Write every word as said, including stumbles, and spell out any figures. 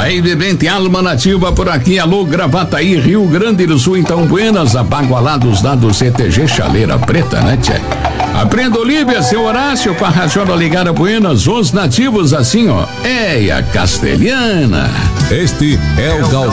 Aí, vivente alma nativa por aqui, alô, Gravataí, Rio Grande do Sul, então, buenas, abagualados lá do C T G Chaleira Preta, né, tchê? Aprenda Olívia, seu Horácio, com a Rajola ligada, buenas, os nativos assim, ó, é a castelhana. Este é o Gal